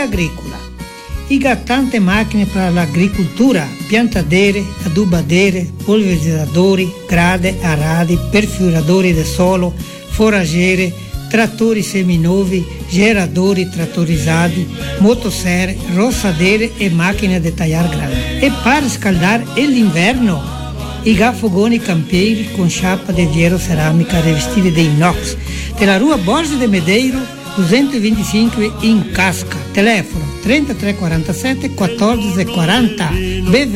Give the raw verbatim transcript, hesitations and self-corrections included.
agrícola. E há tante macchine per l'agricoltura, piantadere, adubadeire, polverizzatori, grade, aradi, perfuratori del solo, foraggere, trattori seminovi, geradori trattorizzati, motosserre, rossadere e macchine da tagliare grano. E per scaldare l'inverno, i fogoni campieri con sciappa di fiero ceramica rivestiti di inox, della rua Borges de Medeiros duecentoventicinque in Casca. Telefono trentatré quarantasette quattordici quaranta.